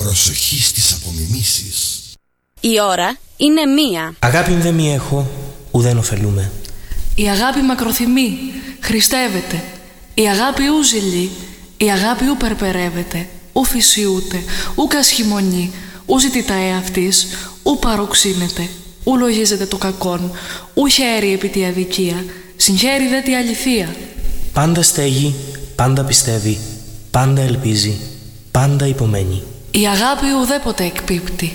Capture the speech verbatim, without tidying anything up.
Προσοχή στις απομιμήσεις. Η ώρα είναι μία. Αγάπη δε μη έχω, ουδέν ωφελούμε. Η αγάπη μακροθυμεί, χριστεύεται. Η αγάπη ου ζηλεί, η αγάπη ου περπερεύεται. Ου φυσιούται, ου κασχημονεί, ου ζητητά εαυτής, ου παροξύνεται. Ου λογίζεται το κακόν, ου χαίρει επί τη αδικία, συγχαίρει δε τη αληθεία. Πάντα στέγει, πάντα πιστεύει, πάντα ελπίζει, πάντα υπομένει. Η αγάπη ουδέποτε εκπίπτει,